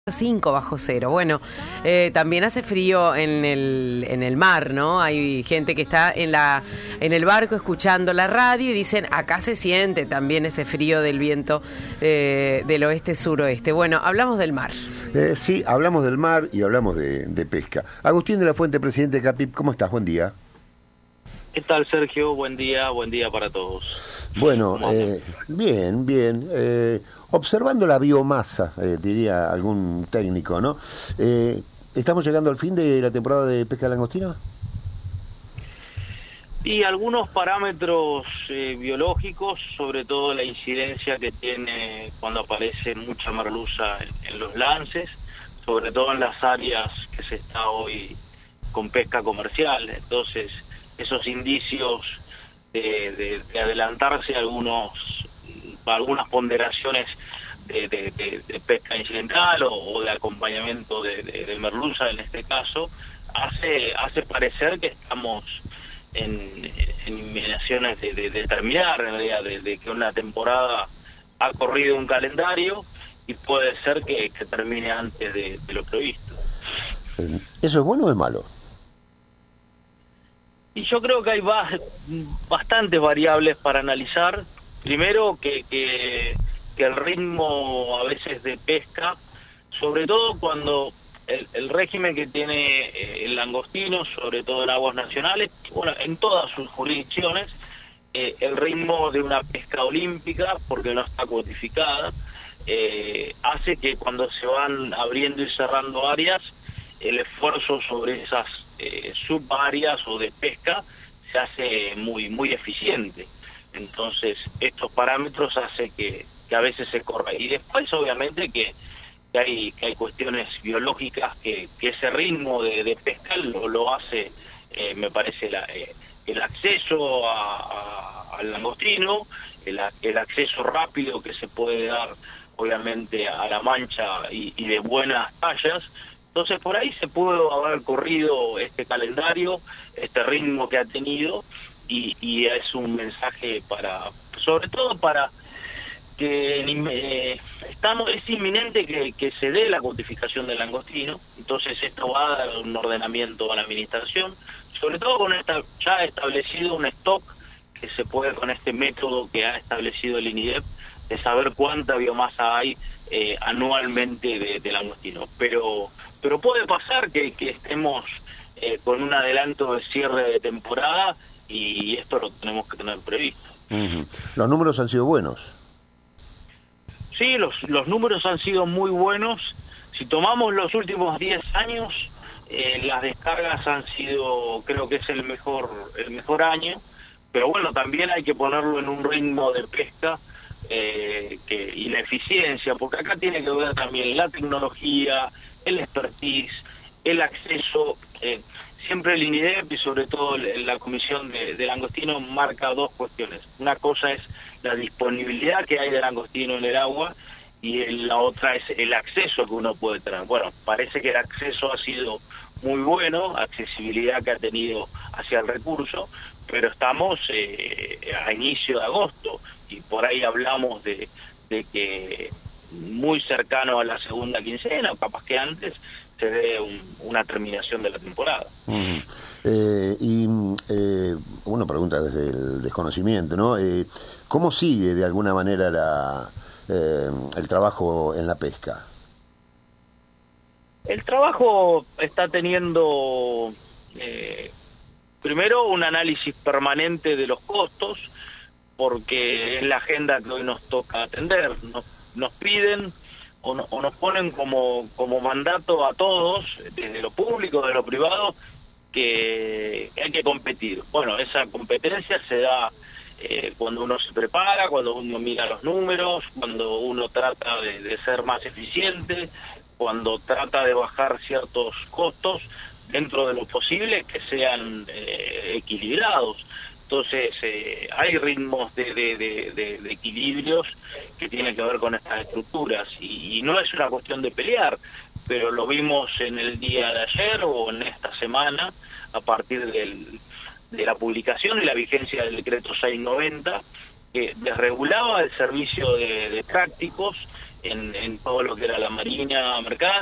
5 bajo cero. Bueno, también hace frío en el mar, ¿no? Hay gente que está en el barco escuchando la radio y dicen, acá se siente también ese frío del viento del oeste-suroeste. Bueno, hablamos del mar. Sí, hablamos del mar y hablamos de pesca. Agustín de la Fuente, presidente de CAPIP, ¿cómo estás? Buen día. ¿Qué tal, Sergio? Buen día para todos. Bueno, bien. Observando la biomasa, diría algún técnico, ¿no? ¿Estamos llegando al fin de la temporada de pesca de langostino? Y algunos parámetros biológicos, sobre todo la incidencia que tiene cuando aparece mucha merluza en los lances, sobre todo en las áreas que se está hoy con pesca comercial. Entonces, esos indicios de adelantarse a algunas ponderaciones de pesca incidental o de acompañamiento de merluza en este caso, hace parecer que estamos en inmediaciones de terminar, en realidad, de que una temporada ha corrido un calendario y puede ser que termine antes de lo previsto. ¿Eso es bueno o es malo? Y yo creo que hay bastantes variables para analizar. Primero, que el ritmo a veces de pesca, sobre todo cuando el régimen que tiene el langostino, sobre todo en aguas nacionales, bueno, en todas sus jurisdicciones, el ritmo de una pesca olímpica, porque no está codificada, hace que cuando se van abriendo y cerrando áreas, el esfuerzo sobre esas subáreas o de pesca se hace muy eficiente. Entonces, estos parámetros hacen que a veces se corra. Y después, obviamente, que hay cuestiones biológicas que ese ritmo de pesca lo hace, me parece, el acceso al langostino, el acceso rápido que se puede dar, obviamente, a la mancha y de buenas tallas. Entonces, por ahí se pudo haber corrido este calendario, este ritmo que ha tenido, y es un mensaje sobre todo para que es inminente que se dé la codificación del langostino. Entonces esto va a dar un ordenamiento a la administración, sobre todo con ya establecido un stock que se puede, con este método que ha establecido el INIDEP, de saber cuánta biomasa hay anualmente de langostino. Pero puede pasar que estemos con un adelanto de cierre de temporada, y esto lo tenemos que tener previsto. Uh-huh. ¿Los números han sido buenos? Sí, los números han sido muy buenos. Si tomamos los últimos 10 años, las descargas han sido, creo que es el mejor año, pero bueno, también hay que ponerlo en un ritmo de pesca y la eficiencia, porque acá tiene que ver también la tecnología, el expertise, el acceso. Siempre el INIDEP y sobre todo la Comisión de Langostino marca dos cuestiones. Una cosa es la disponibilidad que hay de langostino en el agua, y la otra es el acceso que uno puede tener. Bueno, parece que el acceso ha sido muy bueno, accesibilidad que ha tenido hacia el recurso, pero estamos a inicio de agosto y por ahí hablamos de que muy cercano a la segunda quincena, o capaz que antes, se dé una terminación de la temporada. Uh-huh. Una pregunta desde el desconocimiento, ¿no? ¿Cómo sigue de alguna manera el trabajo en la pesca? El trabajo está teniendo primero un análisis permanente de los costos, porque es la agenda que hoy nos toca atender. Nos piden o nos ponen como mandato a todos, desde lo público, de lo privado, que hay que competir. Bueno, esa competencia se da cuando uno se prepara, cuando uno mira los números, cuando uno trata de ser más eficiente, cuando trata de bajar ciertos costos dentro de lo posible, que sean equilibrados. Entonces, hay ritmos de equilibrios que tienen que ver con estas estructuras, y no es una cuestión de pelear, pero lo vimos en el día de ayer o en esta semana, a partir de la publicación y la vigencia del decreto 690, que desregulaba el servicio de prácticos en todo lo que era la marina mercante.